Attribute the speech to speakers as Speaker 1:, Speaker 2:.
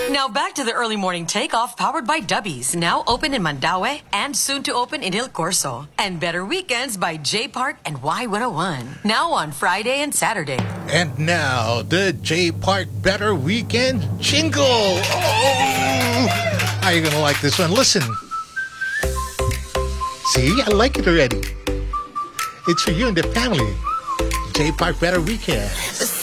Speaker 1: Now back to the early morning takeoff powered by Dubbies. Now open in Mandaue and soon to open in Il Corso. And Better Weekends by J Park and Y101. Now on Friday and Saturday.
Speaker 2: And now, the J Park Better Weekend jingle. Oh, are you going to like this one? Listen. See, I like it already. It's for you and the family. J Park Better Weekend.